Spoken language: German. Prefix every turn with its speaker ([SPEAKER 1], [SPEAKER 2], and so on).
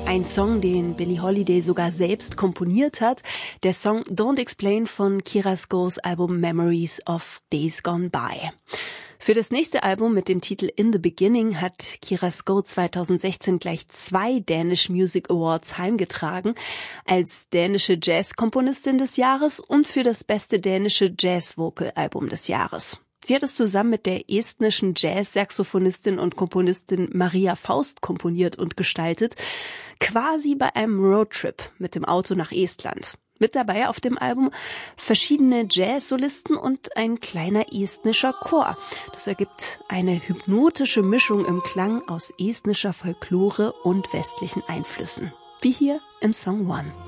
[SPEAKER 1] Ein Song, den Billie Holiday sogar selbst komponiert hat. Der Song Don't Explain von Chiarasco's Album Memories of Days Gone By. Für das nächste Album mit dem Titel In the Beginning hat Chiarasco 2016 gleich 2 Danish Music Awards heimgetragen, als dänische Jazzkomponistin des Jahres und für das beste dänische Jazz-Vocal-Album des Jahres. Sie hat es zusammen mit der estnischen Jazz-Saxophonistin und Komponistin Maria Faust komponiert und gestaltet, quasi bei einem Roadtrip mit dem Auto nach Estland. Mit dabei auf dem Album verschiedene Jazz-Solisten und ein kleiner estnischer Chor. Das ergibt eine hypnotische Mischung im Klang aus estnischer Folklore und westlichen Einflüssen. Wie hier im Song One.